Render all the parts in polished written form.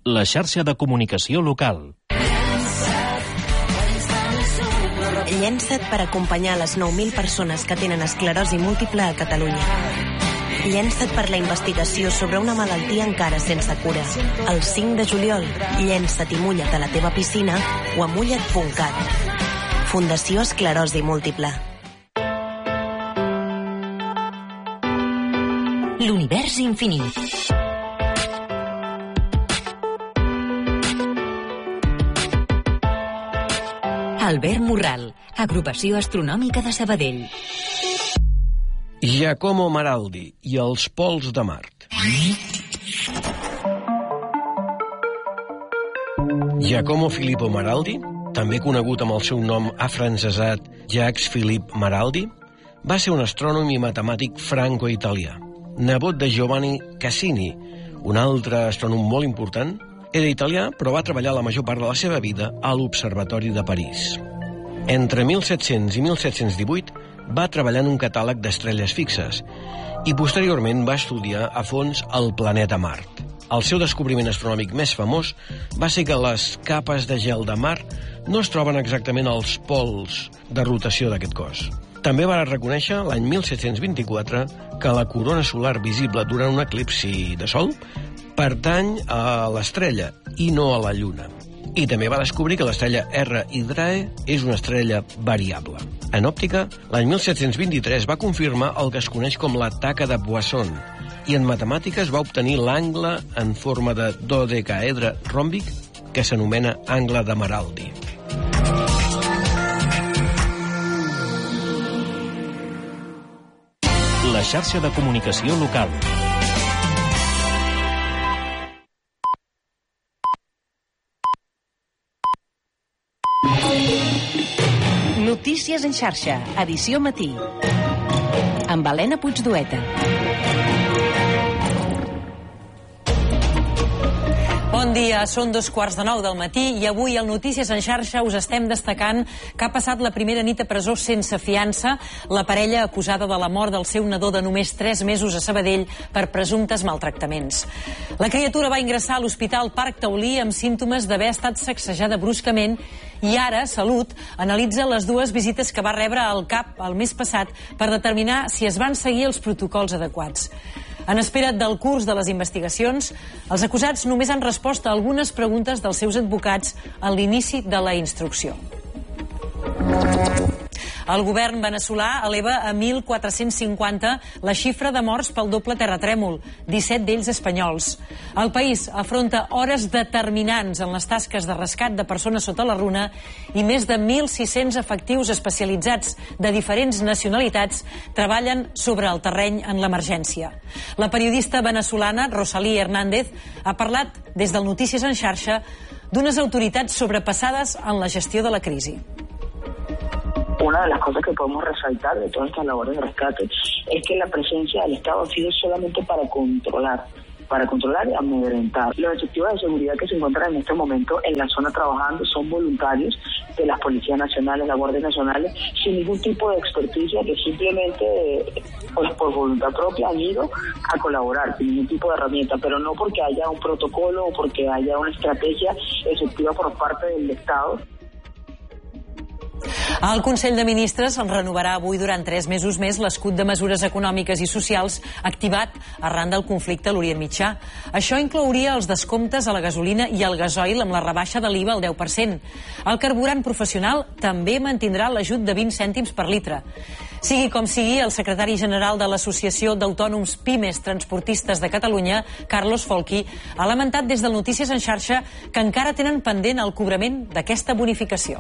la xarxa de comunicació local. Llença't per acompanyar les 9.000 persones que tenen esclerosi múltiple a Catalunya. Llença't per la investigació sobre una malaltia encara sense cura. El 5 de juliol, llença't i mulla't a la teva piscina o a mulla't.cat. Fundació Esclerosi Múltiple. L'univers infinit. Albert Morral, Agrupació Astronòmica de Sabadell. Giacomo Maraldi i els pols de Mart. Giacomo Filippo Maraldi, també conegut amb el seu nom afrancesat Jacques Philippe Maraldi, va ser un astrònom i matemàtic franco-italià. Nebot de Giovanni Cassini, un altre astrònom molt important. Era italià, però va treballar la major part de la seva vida a l'Observatori de París. Entre 1700 i 1718 va treballar en un catàleg d'estrelles fixes i posteriorment va estudiar a fons el planeta Mart. El seu descobriment astronòmic més famós va ser que les capes de gel de Mart no es troben exactament als pols de rotació d'aquest cos. També va reconèixer l'any 1724 que la corona solar visible durant un eclipsi de Sol pertany a l'estrella i no a la Lluna. I també va descobrir que l'estrella R Hydrae és una estrella variable. En òptica, l'any 1723 va confirmar el que es coneix com la taca de Poisson i en matemàtiques va obtenir l'angle en forma de dodecaedre ròmbic que s'anomena angle de Maraldi. La xarxa de comunicació local. Notícies en xarxa, edició matí. Amb Helena Puigdueta. Bon dia, són 2:15 del matí i avui al Notícies en xarxa us estem destacant que ha passat la primera nit a presó sense fiança la parella acusada de la mort del seu nadó de només 3 mesos a Sabadell per presumptes maltractaments. La criatura va ingressar a l'Hospital Parc Taulí amb símptomes d'haver estat sacsejada bruscament i ara Salut analitza les 2 visites que va rebre al CAP el mes passat per determinar si es van seguir els protocols adequats. En espera del curs de les investigacions, els acusats només han respost a algunes preguntes dels seus advocats a l'inici de la instrucció. El govern veneçolà eleva a 1.450 la xifra de morts pel doble terratrèmol, 17 d'ells espanyols. El país afronta hores determinants en les tasques de rescat de persones sota la runa i més de 1.600 efectius especialitzats de diferents nacionalitats treballen sobre el terreny en l'emergència. La periodista veneçolana Rosalí Hernández ha parlat des del Notícies en xarxa d'unes autoritats sobrepassades en la gestió de la crisi. Una de las cosas que podemos resaltar de todas estas labores de rescate es que la presencia del Estado ha sido solamente para controlar y amedrentar. Los efectivos de seguridad que se encuentran en este momento en la zona trabajando son voluntarios de las policías nacionales, la Guardia Nacional, sin ningún tipo de experticia, que simplemente por voluntad propia han ido a colaborar, sin ningún tipo de herramienta, pero no porque haya un protocolo o porque haya una estrategia efectiva por parte del Estado. El Consell de Ministres renovarà avui durant 3 mesos més l'escut de mesures econòmiques i socials activat arran del conflicte a l'Orient Mitjà. Això inclouria els descomptes a la gasolina i al gasoil amb la rebaixa de l'IVA al 10%. El carburant professional també mantindrà l'ajut de 20 cèntims per litre. Sigui com sigui, el secretari general de l'Associació d'Autònoms Pimes Transportistes de Catalunya, Carlos Folchi, ha lamentat des del Notícies en xarxa que encara tenen pendent el cobrament d'aquesta bonificació.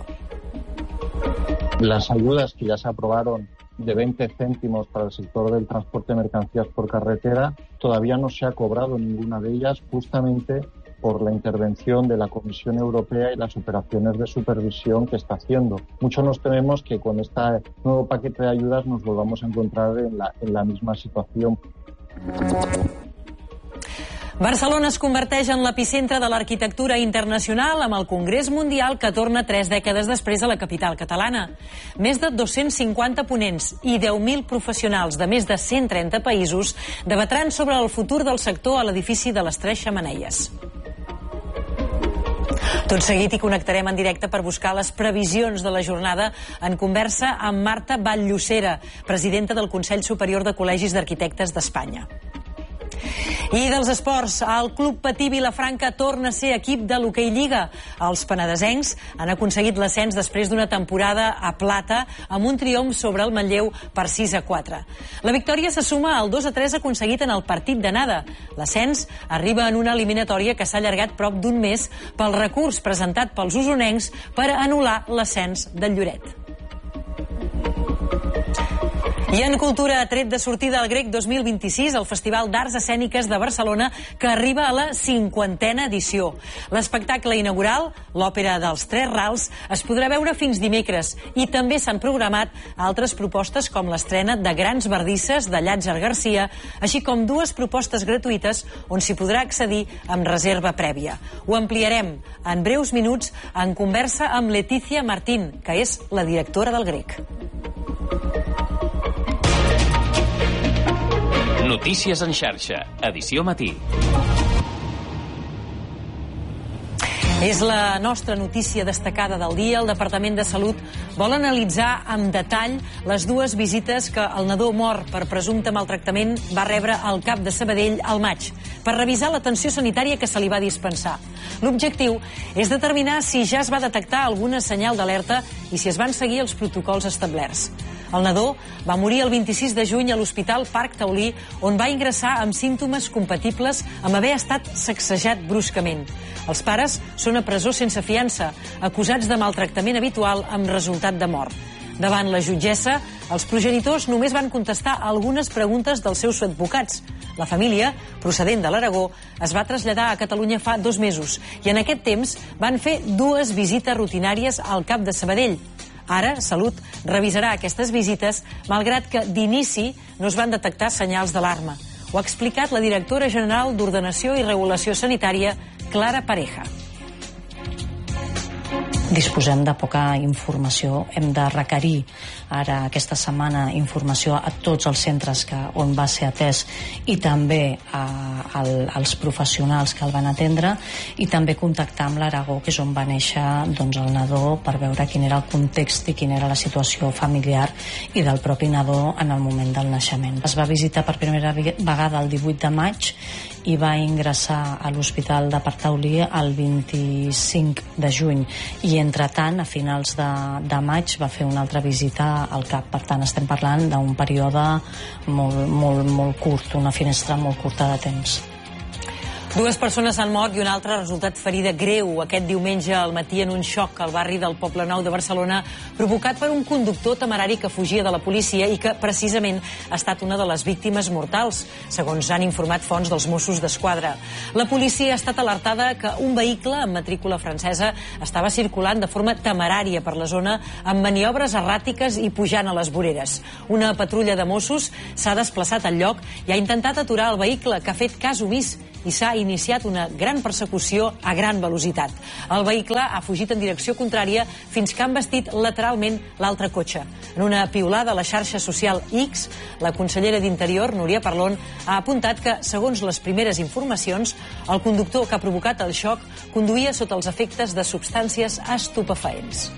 Las ayudas que ya se aprobaron de 20 céntimos para el sector del transporte de mercancías por carretera, todavía no se ha cobrado ninguna de ellas justamente por la intervención de la Comisión Europea y las operaciones de supervisión que está haciendo. Mucho nos tememos que con este nuevo paquete de ayudas nos volvamos a encontrar en la misma situación. Barcelona es converteix en l'epicentre de l'arquitectura internacional amb el Congrés Mundial que torna 3 dècades després a la capital catalana. Més de 250 ponents i 10.000 professionals de més de 130 països debatran sobre el futur del sector a l'edifici de les 3 Xemeneies. Tot seguit hi connectarem en directe per buscar les previsions de la jornada en conversa amb Marta Vall-Llosera, presidenta del Consell Superior de Col·legis d'Arquitectes d'Espanya. I dels esports, el Club Patí Vilafranca torna a ser equip de l'Hoquei Lliga. Els penedesencs han aconseguit l'ascens després d'una temporada a plata amb un triomf sobre el Manlleu per 6-4. La victòria se suma al 2-3 aconseguit en el partit d'anada. L'ascens arriba en una eliminatòria que s'ha allargat prop d'un mes pel recurs presentat pels usonencs per anul·lar l'ascens del Lloret. I en cultura, tret de sortida al Grec 2026, el Festival d'Arts Escèniques de Barcelona, que arriba a la 50a edició. L'espectacle inaugural, l'Òpera dels Tres Rals, es podrà veure fins dimecres i també s'han programat altres propostes com l'estrena de Grans Bardisses de Llàtzer Garcia, així com 2 propostes gratuïtes on s'hi podrà accedir amb reserva prèvia. Ho ampliarem en breus minuts en conversa amb Letícia Martín, que és la directora del Grec. Notícies en xarxa, edició matí. És la nostra notícia destacada del dia. El Departament de Salut vol analitzar amb detall les 2 visites que el nadó mort per presumpte maltractament va rebre al CAP de Sabadell al maig, per revisar l'atenció sanitària que se li va dispensar. L'objectiu és determinar si ja es va detectar alguna senyal d'alerta i si es van seguir els protocols establerts. El nadó va morir el 26 de juny a l'Hospital Parc Taulí, on va ingressar amb símptomes compatibles amb haver estat sacsejat bruscament. Els pares són a presó sense fiança, acusats de maltractament habitual amb resultat de mort. Davant la jutgessa, els progenitors només van contestar algunes preguntes dels seus advocats. La família, procedent de l'Aragó, es va traslladar a Catalunya fa 2 mesos i en aquest temps van fer 2 visites rutinàries al CAP de Sabadell. Ara, Salut revisarà aquestes visites, malgrat que d'inici no es van detectar senyals d'alarma. Ho ha explicat la directora general d'Ordenació i Regulació Sanitària, Clara Pareja. Disposem de poca informació. Hem de requerir ara aquesta setmana informació a tots els centres on va ser atès i també als professionals que el van atendre i també contactar amb l'Aragó, que és on va néixer el nadó, per veure quin era el context i quina era la situació familiar i del propi nadó en el moment del naixement. Es va visitar per primera vegada el 18 de maig i va ingressar a l'Hospital de Parc Taulí el 25 de juny i entretant, a finals de maig, va fer una altra visita al CAP. Per tant, estem parlant d'un període molt curt, una finestra molt curta de temps. 2 persones han mort i una altra ha resultat ferida greu aquest diumenge al matí en un xoc al barri del Poblenou de Barcelona, provocat per un conductor temerari que fugia de la policia i que precisament ha estat una de les víctimes mortals, segons han informat fonts dels Mossos d'Esquadra. La policia ha estat alertada que un vehicle amb matrícula francesa estava circulant de forma temerària per la zona amb maniobres erràtiques i pujant a les voreres. Una patrulla de Mossos s'ha desplaçat al lloc i ha intentat aturar el vehicle, que ha fet cas omís i s'ha iniciat una gran persecució a gran velocitat. El vehicle ha fugit en direcció contrària fins que ha embestit lateralment l'altre cotxe. En una piulada a la xarxa social X, la consellera d'Interior, Núria Parlon, ha apuntat que, segons les primeres informacions, el conductor que ha provocat el xoc conduïa sota els efectes de substàncies estupefaents.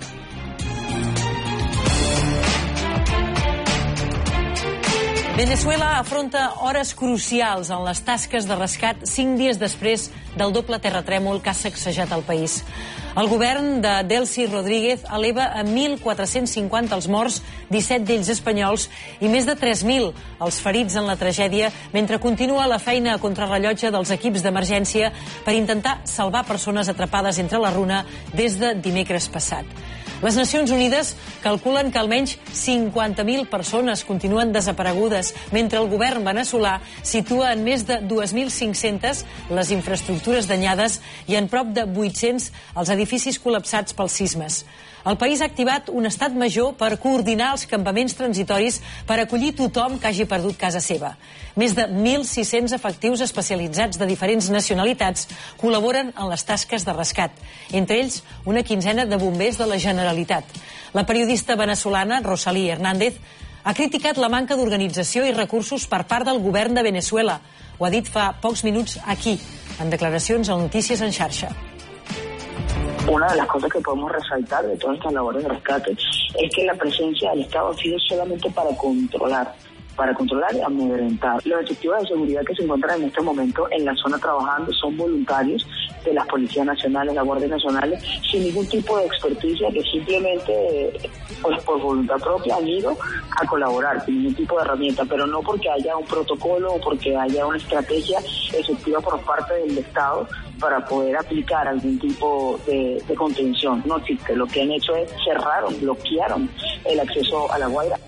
Veneçuela afronta hores crucials en les tasques de rescat 5 dies després del doble terratrèmol que ha sacsejat el país. El govern de Delcy Rodríguez eleva a 1.450 els morts, 17 d'ells espanyols, i més de 3.000 els ferits en la tragèdia, mentre continua la feina a contrarrellotge dels equips d'emergència per intentar salvar persones atrapades entre la runa des de dimecres passat. Les Nacions Unides calculen que almenys 50.000 persones continuen desaparegudes, mentre el govern veneçolà situa en més de 2.500 les infraestructures danyades i en prop de 800 els edificis col·lapsats pels sismes. El país ha activat un estat major per coordinar els campaments transitoris per acollir tothom que hagi perdut casa seva. Més de 1.600 efectius especialitzats de diferents nacionalitats col·laboren en les tasques de rescat, entre ells una quinzena de bombers de la Generalitat. La periodista veneçolana Rosalí Hernández ha criticat la manca d'organització i recursos per part del govern de Veneçuela. Ho ha dit fa pocs minuts aquí, en declaracions a Notícies en xarxa. Una de las cosas que podemos resaltar de todas estas labores de rescate es que la presencia del Estado ha sido solamente para controlar y amedrentar. Los efectivos de seguridad que se encuentran en este momento en la zona trabajando son voluntarios de las policías nacionales, la Guardia Nacional, sin ningún tipo de experticia, que simplemente pues por voluntad propia han ido a colaborar sin ningún tipo de herramienta, pero no porque haya un protocolo o porque haya una estrategia efectiva por parte del Estado para poder aplicar algún tipo de contención. No existe. Lo que han hecho es bloquearon el acceso a La Guaira.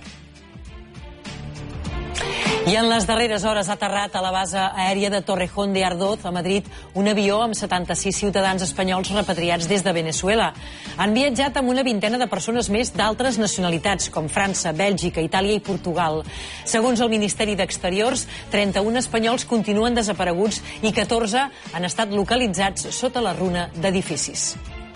I en les darreres hores ha aterrat a la base aèria de Torrejón de Ardoz, a Madrid, un avió amb 76 ciutadans espanyols repatriats des de Venezuela. Han viatjat amb una vintena de persones més d'altres nacionalitats, com França, Bèlgica, Itàlia i Portugal. Segons el Ministeri d'Exteriors, 31 espanyols continuen desapareguts i 14 han estat localitzats sota la runa d'edificis.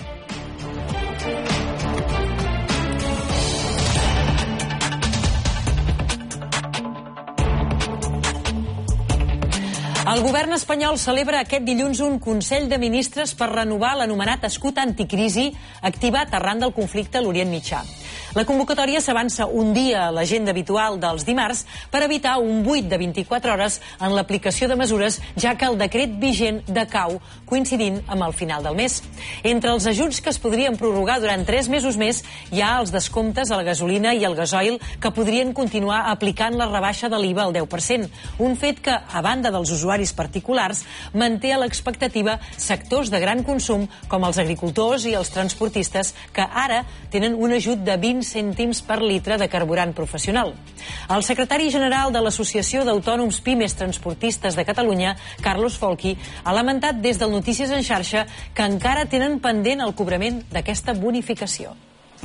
El govern espanyol celebra aquest dilluns un Consell de Ministres per renovar l'anomenat escut anticrisi activat arran del conflicte a l'Orient Mitjà. La convocatòria s'avança un dia a l'agenda habitual dels dimarts per evitar un buit de 24 hores en l'aplicació de mesures, ja que el decret vigent decau coincidint amb el final del mes. Entre els ajuts que es podrien prorrogar durant 3 mesos més hi ha els descomptes a la gasolina i al gasoil que podrien continuar aplicant la rebaixa de l'IVA al 10%, un fet que, a banda dels usuaris particulars, manté a l'expectativa sectors de gran consum com els agricultors i els transportistes que ara tenen un ajut de 20 cèntims per litre de carburant professional. El secretari general de l'Associació d'Autònoms Pimes Transportistes de Catalunya, Carlos Folchi, ha lamentat des del Notícies en Xarxa que encara tenen pendent el cobrament d'aquesta bonificació.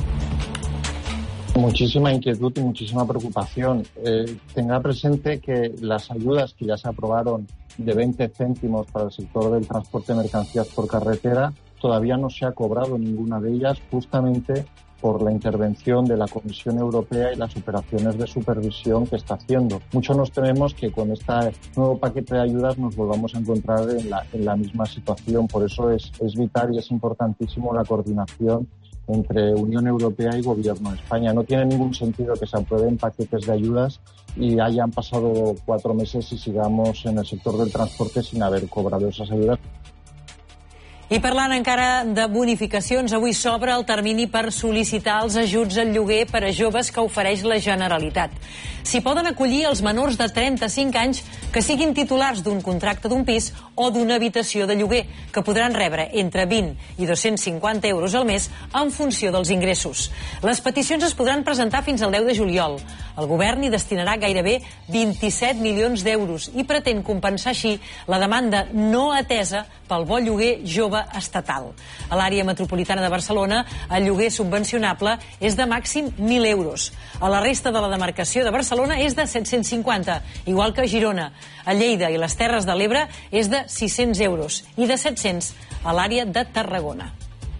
Muchísima inquietud y muchísima preocupación. Tenga presente que las ayudas que ya se aprobaron de 20 céntimos para el sector del transporte de mercancías por carretera, todavía no se ha cobrado ninguna de ellas, justamente por la intervención de la Comisión Europea y las operaciones de supervisión que está haciendo. Mucho nos tememos que con este nuevo paquete de ayudas nos volvamos a encontrar en la misma situación. Por eso es vital y es importantísimo la coordinación entre Unión Europea y Gobierno de España. No tiene ningún sentido que se aprueben paquetes de ayudas y hayan pasado 4 meses y sigamos en el sector del transporte sin haber cobrado esas ayudas. I parlant encara de bonificacions, avui s'obre el termini per sol·licitar els ajuts al lloguer per a joves que ofereix la Generalitat. S'hi poden acollir els menors de 35 anys que siguin titulars d'un contracte d'un pis o d'una habitació de lloguer, que podran rebre entre 20 i 250 euros al mes en funció dels ingressos. Les peticions es podran presentar fins al 10 de juliol. El govern hi destinarà gairebé 27 milions d'euros i pretén compensar així la demanda no atesa pel bo lloguer jove estatal. A l'àrea metropolitana de Barcelona, el lloguer subvencionable és de màxim 1.000 euros. A la resta de la demarcació de Barcelona és de 750, igual que a Girona. A Lleida i les Terres de l'Ebre és de 600 euros i de 700 a l'àrea de Tarragona.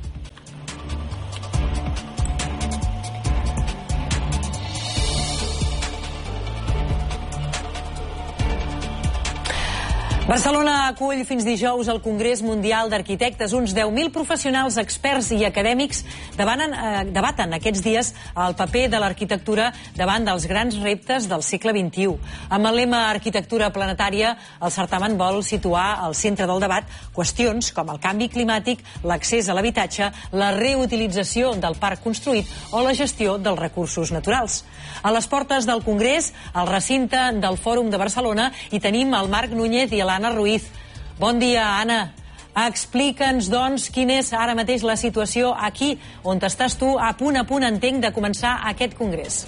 Barcelona acull fins dijous el Congrés Mundial d'Arquitectes. Uns 10.000 professionals, experts i acadèmics debaten aquests dies el paper de l'arquitectura davant dels grans reptes del segle XXI. Amb el lema Arquitectura Planetària, el certamen vol situar al centre del debat qüestions com el canvi climàtic, l'accés a l'habitatge, la reutilització del parc construït o la gestió dels recursos naturals. A les portes del Congrés, al recinte del Fòrum de Barcelona, hi tenim el Marc Núñez i l'Anna Ruiz. Bon dia, Anna. Explica'ns, doncs, quina és ara mateix la situació aquí, on estàs tu, a punt, entenc, de començar aquest congrés.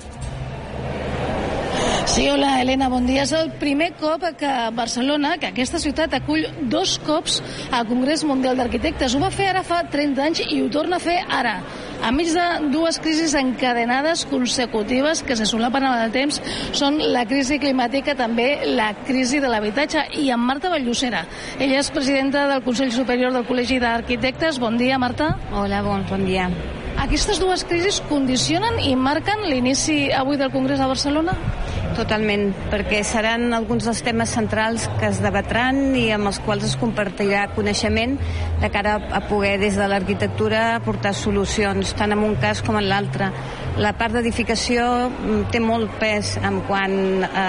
Sí, hola, Helena, bon dia. És el primer cop que Barcelona, que aquesta ciutat acull 2 cops al Congrés Mundial d'Arquitectes. Ho va fer ara fa 30 anys i ho torna a fer ara, enmig de 2 crisis encadenades consecutives que se solapen amb el temps. Són la crisi climàtica, també la crisi de l'habitatge. I amb Marta Vallducera. Ella és presidenta del Consell Superior del Col·legi d'Arquitectes. Bon dia, Marta. Hola, bon dia. Aquestes 2 crisis condicionen i marquen l'inici avui del Congrés a Barcelona? Totalment, perquè seran alguns dels temes centrals que es debatran i amb els quals es compartirà coneixement de cara a poder des de l'arquitectura aportar solucions, tant en un cas com en l'altre. La part d'edificació té molt pes en quant a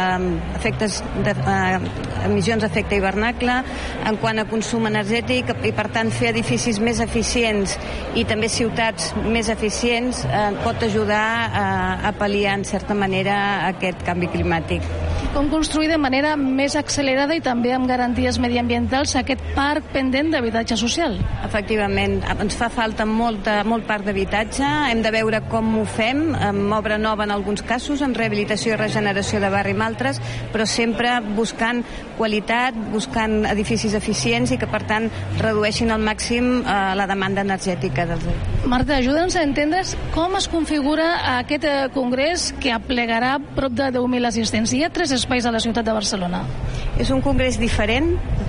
emissions d'efecte hivernacle, en quant a consum energètic, i per tant fer edificis més eficients i també ciutats més eficients pot ajudar a pal·liar en certa manera aquest canvi climàtic. Com construir de manera més accelerada i també amb garanties mediambientals aquest parc pendent d'habitatge social? Efectivament, ens fa falta molt parc d'habitatge, hem de veure com ho fem, amb obra nova en alguns casos, amb rehabilitació i regeneració de barri amb altres, però sempre buscant qualitat, buscant edificis eficients i que per tant redueixin al màxim la demanda energètica dels edificis. Marta, ajuda'ns a entendre's com es configura aquest congrés que aplegarà prop de 10.000 assistents. Hi ha 3 espais a la ciutat de Barcelona. És un congrés diferent,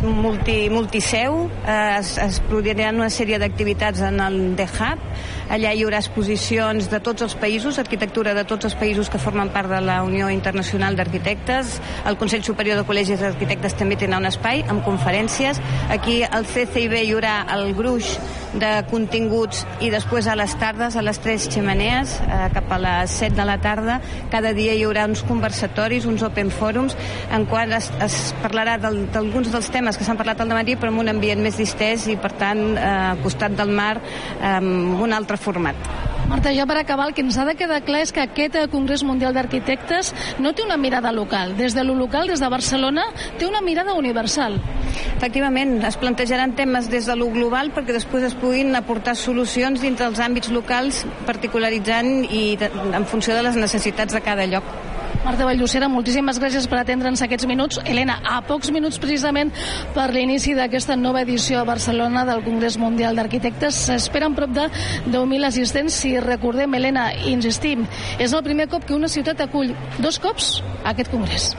multiseu, es produiran una sèrie d'activitats en el The Hub, allà hi haurà exposicions de tots els països, arquitectura de tots els països que formen part de la Unió Internacional d'Arquitectes, el Consell Superior de Col·legis d'Arquitectes també tindrà un espai amb conferències, aquí al CCIB hi haurà el gruix de continguts i després a les tardes, a les 3 xemeneies, cap a les 7 de la tarda, cada dia hi haurà uns conversatoris, uns open forums, en qual es parlarà d'alguns dels temes que s'han parlat al dematí, però en un ambient més distès i, per tant, al costat del mar, amb un altre format. Marta, ja per acabar, el que ens ha de quedar clar és que aquest Congrés Mundial d'Arquitectes no té una mirada local. Des de lo local, des de Barcelona, té una mirada universal. Efectivament, es plantejaran temes des de lo global perquè després es puguin aportar solucions dins dels àmbits locals, particularitzant i en funció de les necessitats de cada lloc. Marta Vallducera, moltíssimes gràcies per atendre'ns aquests minuts. Helena, a pocs minuts precisament per l'inici d'aquesta nova edició a Barcelona del Congrés Mundial d'Arquitectes. S'esperen prop de 10.000 assistents. Si recordem, Helena, insistim, és el primer cop que una ciutat acull 2 cops aquest congrés.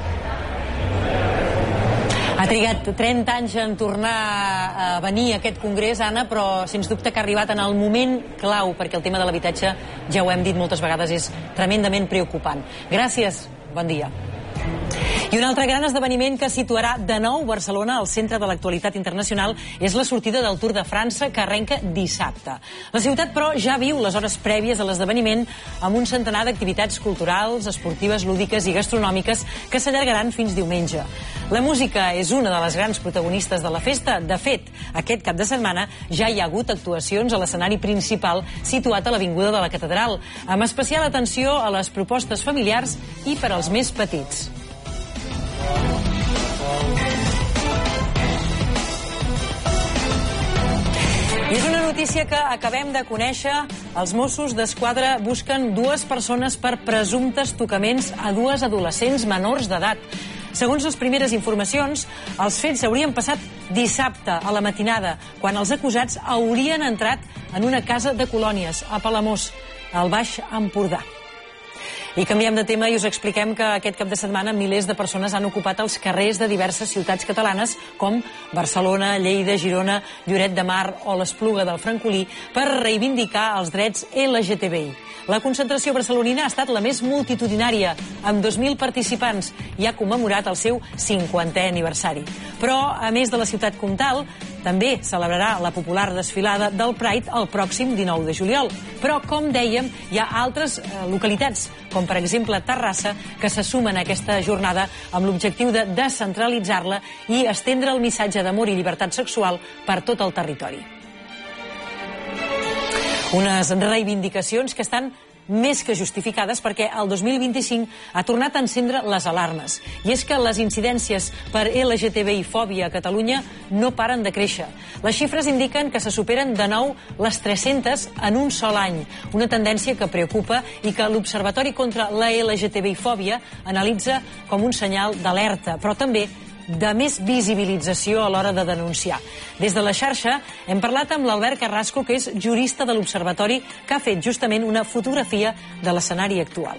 Ha trigat 30 anys en tornar a venir a aquest congrés, Anna, però sens dubte que ha arribat en el moment clau, perquè el tema de l'habitatge, ja ho hem dit moltes vegades, és tremendament preocupant. Gràcies, bon dia. I un altre gran esdeveniment que situarà de nou Barcelona al centre de l'actualitat internacional és la sortida del Tour de França, que arrenca dissabte. La ciutat, però, ja viu les hores prèvies a l'esdeveniment amb un centenar d'activitats culturals, esportives, lúdiques i gastronòmiques que s'allargaran fins diumenge. La música és una de les grans protagonistes de la festa. De fet, aquest cap de setmana ja hi ha hagut actuacions a l'escenari principal situat a l'Avinguda de la Catedral, amb especial atenció a les propostes familiars i per als més petits. I és una notícia que acabem de conèixer. Els Mossos d'Esquadra busquen 2 persones per presumptes tocaments a 2 adolescents menors d'edat. Segons les primeres informacions, els fets haurien passat dissabte a la matinada, quan els acusats haurien entrat en una casa de colònies a Palamós, al Baix Empordà. I canviem de tema i us expliquem que aquest cap de setmana milers de persones han ocupat els carrers de diverses ciutats catalanes com Barcelona, Lleida, Girona, Lloret de Mar o l'Espluga del Francolí per reivindicar els drets LGTBI. La concentració barcelonina ha estat la més multitudinària, amb 2.000 participants, i ha commemorat el seu 50è aniversari. Però, a més de la ciutat comtal, també celebrarà la popular desfilada del Pride el pròxim 19 de juliol. Però, com dèiem, hi ha altres localitats, com per exemple Terrassa, que se sumen a aquesta jornada amb l'objectiu de descentralitzar-la i estendre el missatge d'amor i llibertat sexual per tot el territori. Unes reivindicacions que estan més que justificades perquè el 2025 ha tornat a encendre les alarmes. I és que les incidències per LGTBI-fòbia a Catalunya no paren de créixer. Les xifres indiquen que se superen de nou les 300 en un sol any, una tendència que preocupa i que l'Observatori contra la LGTBI-fòbia analitza com un senyal d'alerta, però també de més visibilització a l'hora de denunciar. Des de la xarxa hem parlat amb l'Albert Carrasco, que és jurista de l'Observatori, que ha fet justament una fotografia de l'escenari actual.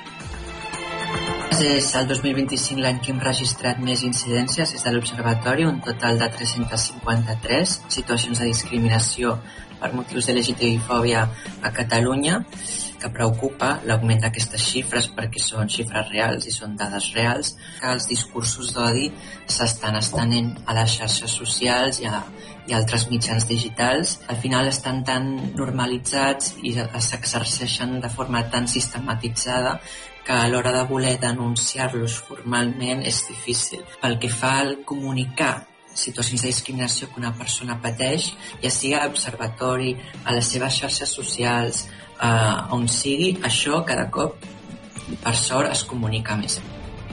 És el 2025 l'any que hem registrat més incidències des de l'Observatori, un total de 353 situacions de discriminació per motius de LGTBI-fòbia a Catalunya. que preocupa l'augment d'aquestes xifres, perquè són xifres reals i són dades reals, que els discursos d'odi s'estan estenent a les xarxes socials i altres mitjans digitals. Al final estan tan normalitzats i s'exerceixen de forma tan sistematitzada que a l'hora de voler denunciar-los formalment és difícil. Pel que fa al comunicar situacions de discriminació que una persona pateix, ja sigui a l'observatori, a les seves xarxes socials, on sigui, això cada cop, per sort, es comunica més.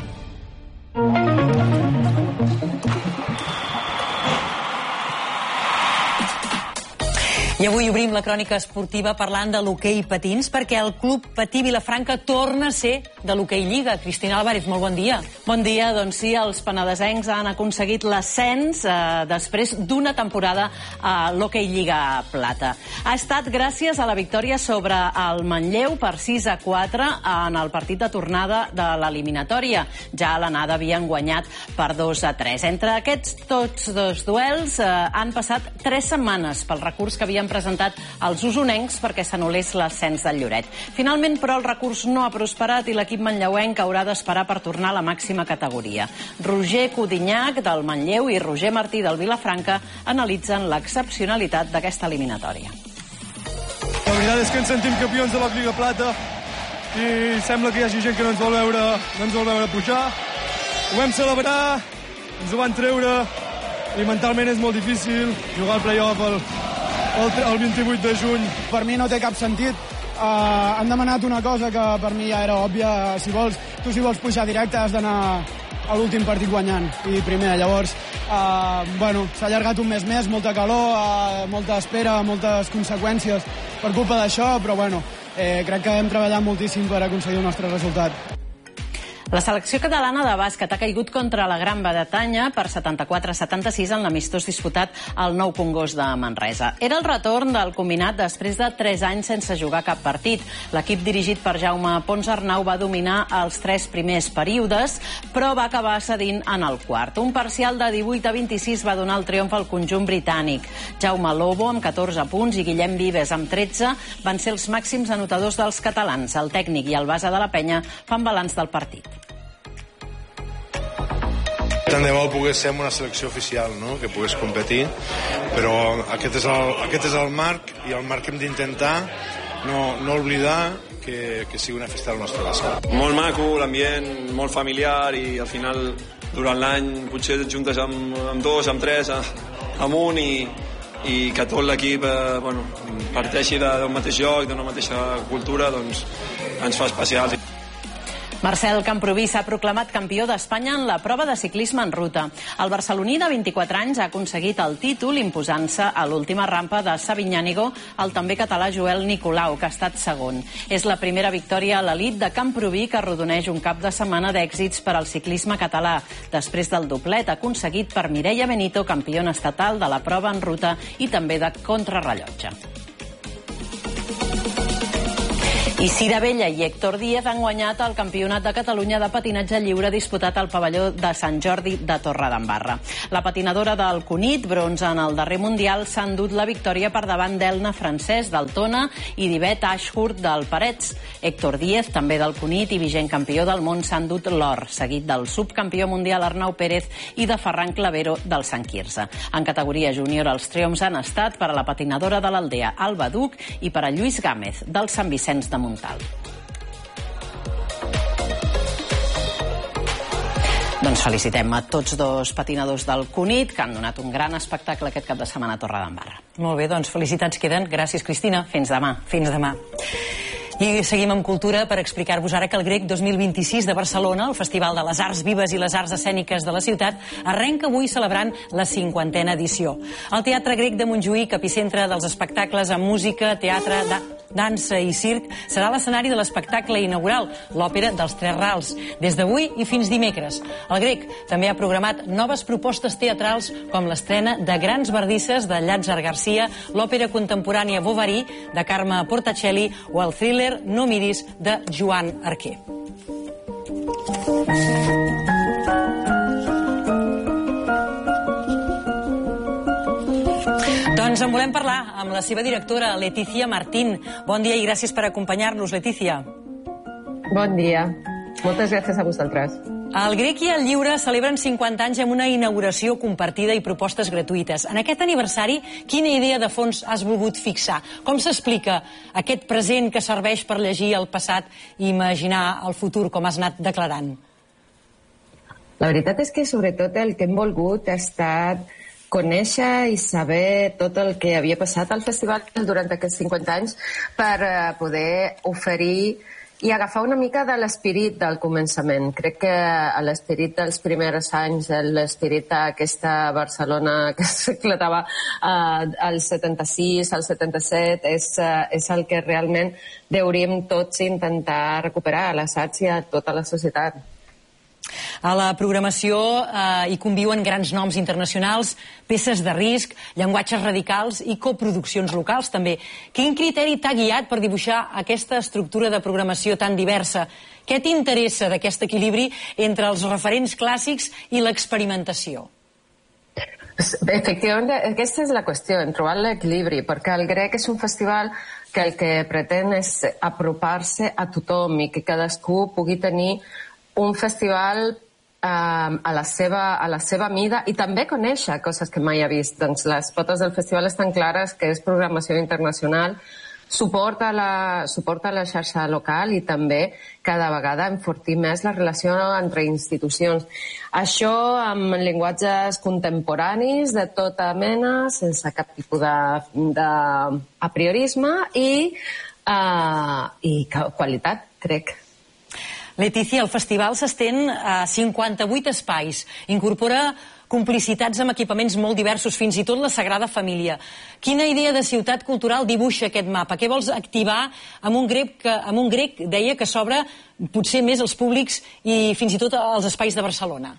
I avui obrim la crònica esportiva parlant de l'hoquei patins, perquè el Club Patí Vilafranca torna a ser de l'hoquei Lliga. Cristina Álvarez, molt bon dia. Bon dia, doncs sí, els penedesencs han aconseguit l'ascens després d'una temporada a l'hoquei Lliga Plata. Ha estat gràcies a la victòria sobre el Manlleu per 6-4 en el partit de tornada de l'eliminatòria. Ja a l'anada havien guanyat per 2-3. Entre aquests tots dos duels han passat 3 setmanes pel recurs que havien presentat els usonencs perquè s'anul·lés l'ascens del Lloret. Finalment, però, el recurs no ha prosperat i l'equip manlleuenc haurà d'esperar per tornar a la màxima categoria. Roger Codinyac, del Manlleu, i Roger Martí, del Vilafranca, analitzen l'excepcionalitat d'aquesta eliminatòria. La veritat és que ens sentim campions de la Lliga Plata i sembla que hi hagi gent que no ens vol veure pujar. Ho vam celebrar, ens ho van treure i mentalment és molt difícil jugar al play-off el 28 de juny. Per mi no té cap sentit. Han demanat una cosa que per mi ja era òbvia. Si vols pujar directe has d'anar a l'últim partit guanyant i primer. Llavors, s'ha allargat un mes més, molta calor, molta espera, moltes conseqüències per culpa d'això, però crec que hem treballat moltíssim per aconseguir el nostre resultat. La selecció catalana de bàsquet ha caigut contra la Gran Bretanya per 74-76 en l'amistós disputat al Nou Congost de Manresa. Era el retorn del combinat després de 3 anys sense jugar cap partit. L'equip dirigit per Jaume Pons Arnau va dominar els 3 primers períodes, però va acabar cedint en el quart. Un parcial de 18-26 va donar el triomf al conjunt britànic. Jaume Lobo, amb 14 punts, i Guillem Vives, amb 13, van ser els màxims anotadors dels catalans. El tècnic i el base de la penya fan balanç del partit. Tant de bo pogués ser una selecció oficial, no? Que pogués competir, però aquest és el marc, i el marc hem d'intentar no oblidar que sigui una festa del nostre bàsquet. Molt maco, l'ambient, molt familiar, i al final durant l'any potser et juntes amb 2, amb 3, amb un, i que tot l'equip parteixi d'un mateix lloc, d'una mateixa cultura, doncs ens fa especials. Marcel Camproví s'ha proclamat campió d'Espanya en la prova de ciclisme en ruta. El barceloní de 24 anys ha aconseguit el títol imposant-se a l'última rampa de Sabinyànigo al també català Joel Nicolau, que ha estat segon. És la primera victòria a l'elit de Camproví que arrodoneix un cap de setmana d'èxits per al ciclisme català, després del doblet aconseguit per Mireia Benito, campiona estatal de la prova en ruta i també de contrarrellotge. I Cira Vella i Héctor Díez han guanyat el Campionat de Catalunya de patinatge lliure disputat al pavelló de Sant Jordi de Torredembarra. La patinadora del Cunit, bronze en el darrer Mundial, s'ha endut la victòria per davant d'Elna Francesc del Tona i d'Ivet Ashford del Parets. Héctor Díez, també del Cunit i vigent campió del món, s'ha endut l'or, seguit del subcampió mundial Arnau Pérez i de Ferran Clavero del Sant Quirze. En categoria júnior els triomfs han estat per a la patinadora de l'Aldea Alba Duc i per a Lluís Gámez del Sant Vicenç de Montal. Doncs felicitem a tots dos patinadors del Cunit que han donat un gran espectacle aquest cap de setmana a Torredembarra. Molt bé, doncs felicitats queden. Gràcies, Cristina. Fins demà. Fins demà. I seguim amb cultura per explicar-vos ara que el Grec 2026 de Barcelona, el Festival de les Arts Vives i les Arts Escèniques de la ciutat, arrenca avui celebrant la 50a edició. El Teatre Grec de Montjuïc, epicentre dels espectacles amb música, teatre, dansa i circ, serà l'escenari de l'espectacle inaugural, l'Òpera dels Tres Rals, des d'avui i fins dimecres. El Grec també ha programat noves propostes teatrals com l'estrena de Grans Bardisses de Llàtzer Garcia, l'òpera contemporània Bovary de Carme Portacelli o el thriller No miris de Joan Arquer. Doncs en volem parlar amb la seva directora, Leticia Martín. Bon dia i gràcies per acompanyar-nos, Leticia. Bon dia. Moltes gràcies a vosaltres. El Grec i el Lliure celebren 50 anys amb una inauguració compartida i propostes gratuïtes. En aquest aniversari, quina idea de fons has volgut fixar? Com s'explica aquest present que serveix per llegir el passat i imaginar el futur, com has anat declarant? La veritat és que sobretot el que hem volgut ha estat conèixer i saber tot el que havia passat al festival durant aquests 50 anys per poder oferir i agafar una mica de l'esperit del començament. Crec que l'esperit dels primers anys, l'esperit d'aquesta Barcelona que s'eclatava al 76, al 77, és el que realment hauríem tots intentar recuperar a l'assaig i a tota la societat. A la programació hi conviuen grans noms internacionals, peces de risc, llenguatges radicals i coproduccions locals també. Quin criteri t'ha guiat per dibuixar aquesta estructura de programació tan diversa? Què t'interessa d'aquest equilibri entre els referents clàssics i l'experimentació? Efectivament, aquesta és la qüestió, en trobar l'equilibri, perquè el Grec és un festival que el que pretén és apropar-se a tothom i que cadascú pugui tenir un festival a la seva mida i també conèixer coses que mai ha vist. Doncs les potes del festival estan clares que és programació internacional, suporta la xarxa local i també cada vegada enfortir més la relació entre institucions. Això amb llenguatges contemporanis de tota mena, sense cap tipus d'apriorisme i qualitat, crec. Leticia, el festival s'estén a 58 espais, incorpora complicitats amb equipaments molt diversos, fins i tot la Sagrada Família. Quina idea de ciutat cultural dibuixa aquest mapa? Què vols activar amb un grec deia que s'obre potser més als públics i fins i tot als espais de Barcelona?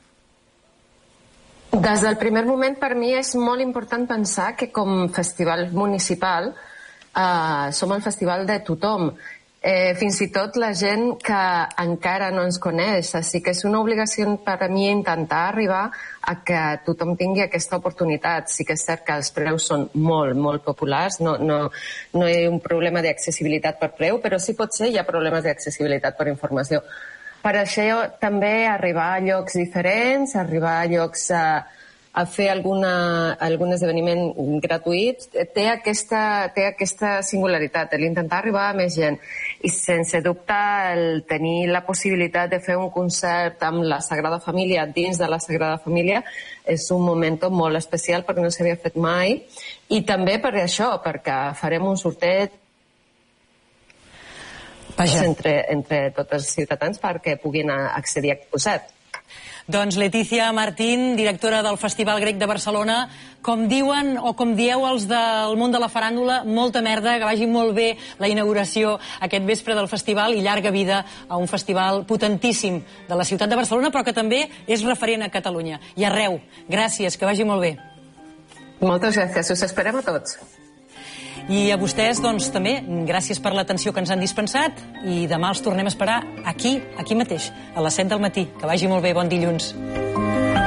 Des del primer moment, per mi és molt important pensar que com festival municipal som el festival de tothom. Fins i tot la gent que encara no ens coneix, així que és una obligació per a mi intentar arribar a que tothom tingui aquesta oportunitat. Sí que és cert que els preus són molt, molt populars, no hi ha un problema d'accessibilitat per preu, però sí potser hi ha problemes d'accessibilitat per informació. Per això també arribar a llocs diferents, arribar a llocs a fer algun esdeveniment gratuït, té aquesta singularitat, l'intentar arribar a més gent. I sense dubte el tenir la possibilitat de fer un concert amb la Sagrada Família dins de la Sagrada Família és un moment molt especial perquè no s'havia fet mai i també per això, perquè farem un sorteig entre tots els ciutadans perquè puguin accedir a aquest concert. Doncs Leticia Martín, directora del Festival Grec de Barcelona, com diuen o com dieu els del món de la faràndula, molta merda, que vagi molt bé la inauguració aquest vespre del festival i llarga vida a un festival potentíssim de la ciutat de Barcelona, però que també és referent a Catalunya i arreu. Gràcies, que vagi molt bé. Moltes gràcies, us esperem a tots. I a vostès, doncs, també, gràcies per l'atenció que ens han dispensat i demà els tornem a esperar aquí mateix, a les 7 del matí. Que vagi molt bé, bon dilluns.